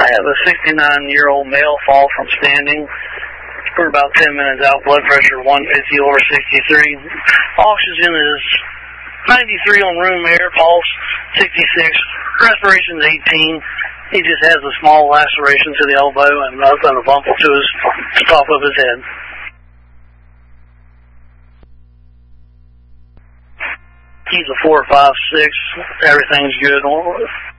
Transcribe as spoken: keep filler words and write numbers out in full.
have a sixty-nine-year-old male fall from standing for about ten minutes out. Blood pressure one fifty over sixty-three. Oxygen is ninety-three on room air. Pulse sixty-six. Respiration is eighteen. He just has a small laceration to the elbow and a bump to his top of his head. He's a four, five, six. Everything's good.